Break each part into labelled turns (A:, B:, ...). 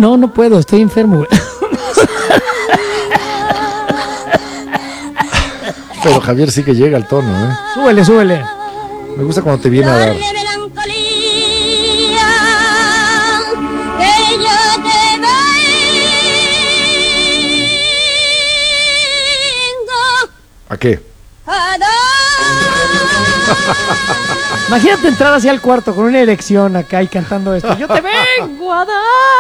A: No puedo, estoy enfermo, güey.
B: Pero Javier sí que llega al tono, ¿eh?
A: Súbele.
B: Me gusta cuando te viene a dar. ¿A qué?
A: Imagínate entrar hacia el cuarto con una erección acá y cantando esto. Yo te vengo a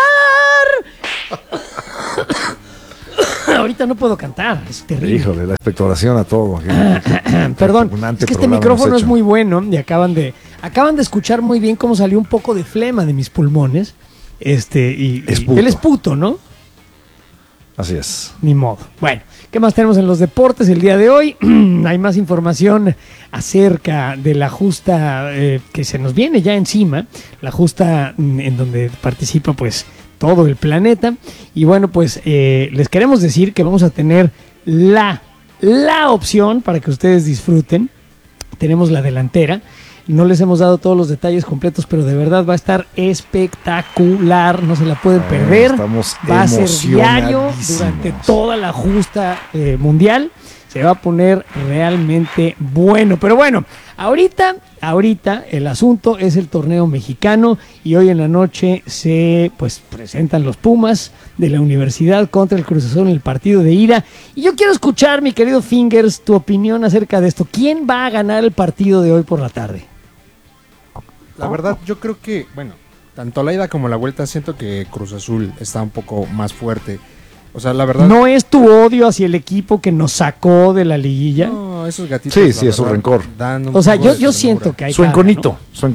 A: dar. Ahorita no puedo cantar, es terrible.
B: Híjole, la expectoración a todo.
A: Perdón, es que este micrófono es muy bueno y acaban de escuchar muy bien cómo salió un poco de flema de mis pulmones. Y él es puto, ¿no?
B: Así es.
A: Ni modo. Bueno, ¿qué más tenemos en los deportes el día de hoy? Hay más información acerca de la justa que se nos viene ya encima, la justa en donde participa pues todo el planeta. Y bueno, pues les queremos decir que vamos a tener la opción para que ustedes disfruten. Tenemos la delantera. No les hemos dado todos los detalles completos, pero de verdad va a estar espectacular. No se la pueden perder. Va a ser diario durante toda la justa mundial. Se va a poner realmente bueno. Pero bueno, ahorita el asunto es el torneo mexicano y hoy en la noche se presentan los Pumas de la Universidad contra el Cruz Azul en el partido de ida. Y yo quiero escuchar, mi querido Fingers, tu opinión acerca de esto. ¿Quién va a ganar el partido de hoy por la tarde?
C: La verdad, yo creo que, tanto la ida como la vuelta siento que Cruz Azul está un poco más fuerte. O sea, la verdad...
A: ¿No es tu odio hacia el equipo que nos sacó de la liguilla?
C: No, esos gatitos...
B: Sí, es su rencor.
A: O sea, yo siento que hay...
B: Su enconito.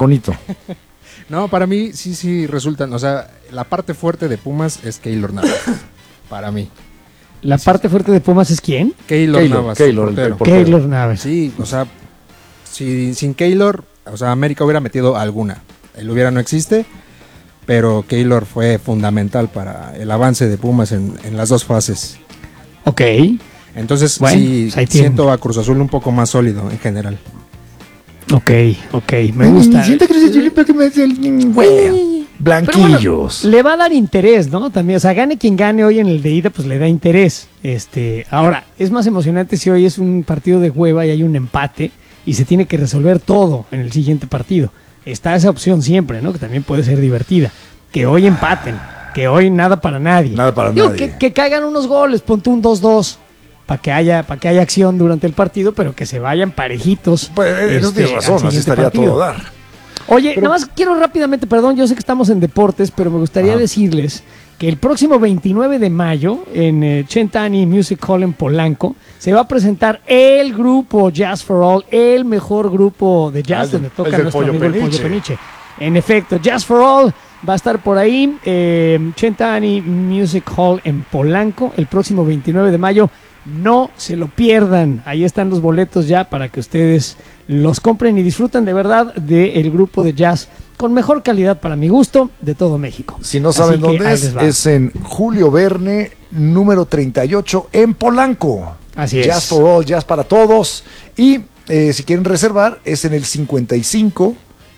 C: No, para mí sí resultan... O sea, la parte fuerte de Pumas es Keylor Navas. Para mí.
A: ¿La parte fuerte de Pumas es quién?
C: Keylor Navas.
A: Keylor Navas.
C: Sí, o sea, sin Keylor... O sea, América hubiera metido alguna. El hubiera no existe, pero Keylor fue fundamental para el avance de Pumas en las dos fases.
A: Ok.
C: Entonces,
A: bueno,
C: sí, siento a Cruz Azul un poco más sólido en general.
A: Ok, me gusta.
B: Siento Cruz Azul para que me hace el blanquillos.
A: Bueno, le va a dar interés, ¿no? También, o sea, gane quien gane hoy en el de ida, pues le da interés. Ahora, es más emocionante si hoy es un partido de hueva y hay un empate y se tiene que resolver todo en el siguiente partido. Está esa opción siempre, ¿no? Que también puede ser divertida. Que hoy empaten, que hoy nada para nadie. Que caigan unos goles, ponte un 2-2 para que haya acción durante el partido, pero que se vayan parejitos.
B: Pues eso tienes razón, así estaría todo dar.
A: Oye, nada más quiero rápidamente, perdón, yo sé que estamos en deportes, pero me gustaría decirles que el próximo 29 de mayo en Chentani Music Hall en Polanco se va a presentar el grupo Jazz for All, el mejor grupo de jazz donde toca nuestro amigo el Pollo Peniche. En efecto, Jazz for All va a estar por ahí, Chentani Music Hall en Polanco el próximo 29 de mayo. No se lo pierdan, ahí están los boletos ya para que ustedes los compren y disfruten de verdad del grupo de jazz con mejor calidad para mi gusto de todo México.
B: Si no saben dónde es en Julio Verne, número 38 en Polanco.
A: Así es.
B: Jazz for All, jazz para todos. Y si quieren reservar, es en el 55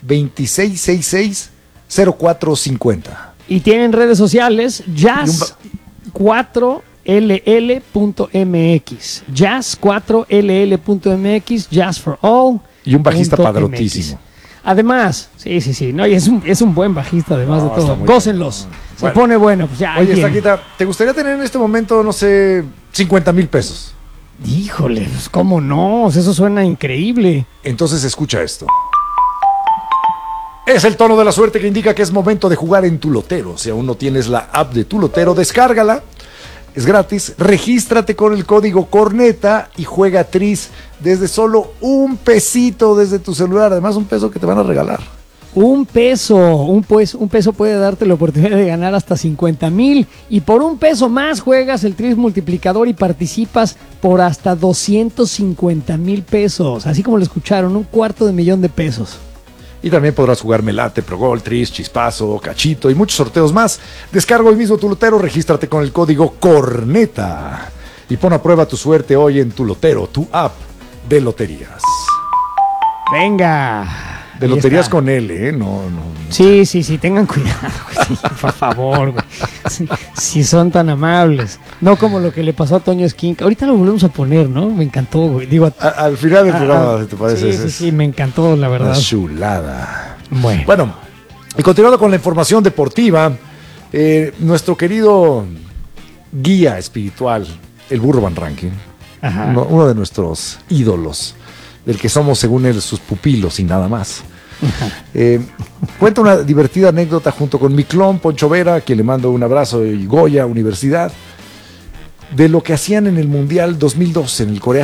B: 2666 0450.
A: Y tienen redes sociales, jazz4ll.mx, jazz4ll.mx, jazz for all.
B: Y un bajista padrotísimo.
A: Además, sí, no, y es un buen bajista además de todo. Gócenlos. Se pone bueno, pues ya.
B: Oye, Estaquita, ¿te gustaría tener en este momento, no sé, 50,000 pesos?
A: Híjole, pues cómo no, eso suena increíble.
B: Entonces escucha esto. Es el tono de la suerte que indica que es momento de jugar en Tu Lotero. Si aún no tienes la app de Tu Lotero, descárgala. Es gratis, regístrate con el código Corneta y juega Tris desde solo $1 desde tu celular, además $1 que te van a regalar.
A: Un peso puede darte la oportunidad de ganar hasta 50,000 y por $1 más juegas el Tris multiplicador y participas por hasta 250,000 pesos, así como lo escucharon, $250,000.
B: Y también podrás jugar Melate, Progol, Tris, Chispazo, Cachito y muchos sorteos más. Descarga hoy mismo Tu Lotero, regístrate con el código Corneta y pon a prueba tu suerte hoy en Tu Lotero, tu app de loterías.
A: Venga,
B: De
A: Ahí
B: loterías
A: está.
B: con L, ¿eh? No.
A: Sí, tengan cuidado, güey, sí, por favor, güey. Si son tan amables. No como lo que le pasó a Toño Esquinca. Ahorita lo volvemos a poner, ¿no? Me encantó, güey. Digo,
B: Al final del programa, ¿te parece?
A: Sí, me encantó, la verdad.
B: Una chulada.
A: Bueno,
B: Y continuando con la información deportiva, nuestro querido guía espiritual, el Burro Van Rankin,
A: ajá.
B: uno de nuestros ídolos, del que somos según él sus pupilos y nada más. Cuenta una divertida anécdota junto con mi clon Poncho Vera, a quien le mando un abrazo, y Goya Universidad, de lo que hacían en el Mundial 2002 en el Corea